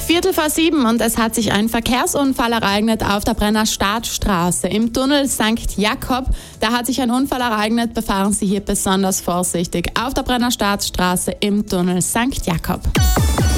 6:15 und es hat sich ein Verkehrsunfall ereignet auf der Brenner Staatsstraße im Tunnel St. Jakob. Da hat sich ein Unfall ereignet, befahren Sie hier besonders vorsichtig auf der Brenner Staatsstraße im Tunnel St. Jakob.